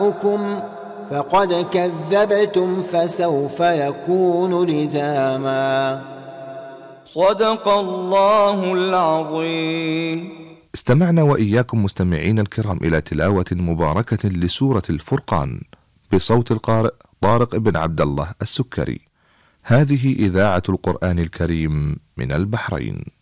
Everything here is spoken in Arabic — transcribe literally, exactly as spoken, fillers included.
فقد كذبتم فسوف يكون لزاما. صدق الله العظيم. استمعنا وإياكم مستمعين الكرام إلى تلاوة مباركة لسورة الفرقان بصوت القارئ طارق بن عبد الله السكري. هذه إذاعة القرآن الكريم من البحرين.